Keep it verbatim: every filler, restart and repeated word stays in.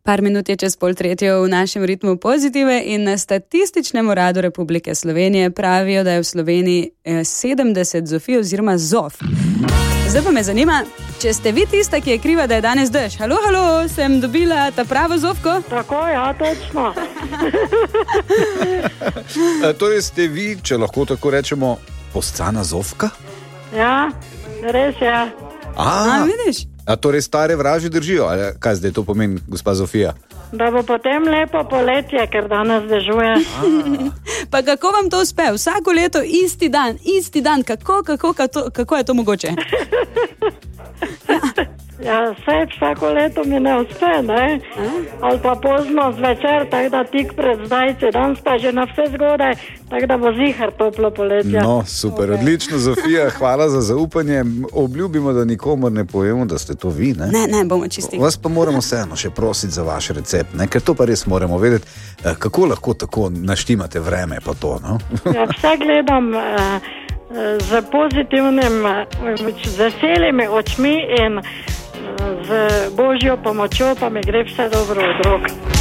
Par minut je čez pol tretjo v našem ritmu Pozitive in na Statističnem uradu Republike Slovenije pravijo, da je v Sloveniji sedemdeset zofij oziroma zof. Zdaj pa me zanima, če ste vi tista, ki je kriva, da je danes dež. Halo, halo, sem dobila ta pravo zofko? Tako, ja, točno. Torej ste vi, če lahko tako rečemo, poscana zofka? Ja, res je. A, A, vidiš? A torej stare vraži držijo, ali kaj zdaj to pomeni, gospa Zofija? Da bo potem lepo poletje, ker danes dežuje. Pa kako vam to uspe? Vsako leto isti dan, isti dan, kako, kako, kako, kako je to mogoče? Ja, vse vsako leto mi ne uspe, ne? Ali pa pozno zvečer, tako da tik pred zdajci, danes pa že na vse zgodaj, tako da bo zihar toplo poletje. No, super, okay. Odlično, Zofija, hvala za zaupanje. Obljubimo, da nikomor ne povemo, da ste to vi, ne? Ne, ne, bomo čisti. Vas pa moramo vseeno še prositi za vaš recept, ne? Ker to pa res moramo vedeti, kako lahko tako naštimate vreme pa to, no? Ja, vse gledam uh, z pozitivnim, z veselimi očmi in z Božjo pomočjo pa mi gre vse dobro od rok.